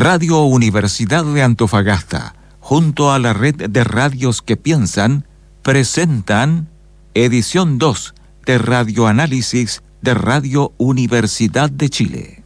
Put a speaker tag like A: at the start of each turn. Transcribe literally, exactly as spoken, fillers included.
A: Radio Universidad de Antofagasta, junto a la red de radios que piensan, presentan edición dos de Radioanálisis de Radio Universidad de Chile.